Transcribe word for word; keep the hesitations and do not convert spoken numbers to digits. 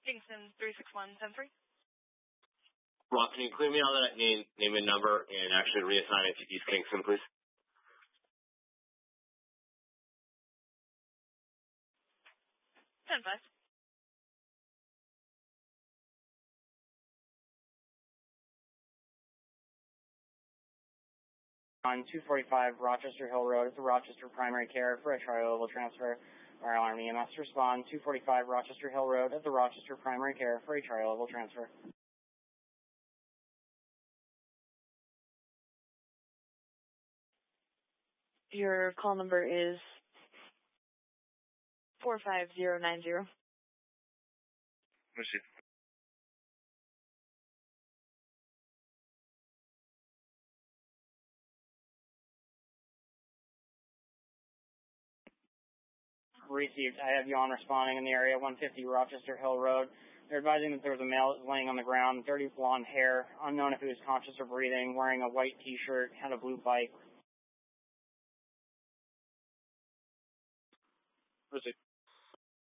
Kingston three six one seven three. Rob, can you clear me on that name, name and number and actually reassign it to East Kingston, please? ten five. On two forty-five Rochester Hill Road at the Rochester Primary Care for a tri-level transfer. Fire alarm E M S respond two forty-five Rochester Hill Road at the Rochester Primary Care for a tri-level transfer. Your call number is four five zero nine zero. Receive. Received. I have you on responding in the area, one fifty Rochester Hill Road. They're advising that there was a male that was laying on the ground, dirty blonde hair, unknown if he was conscious or breathing, wearing a white T-shirt, had a blue bike. Receive.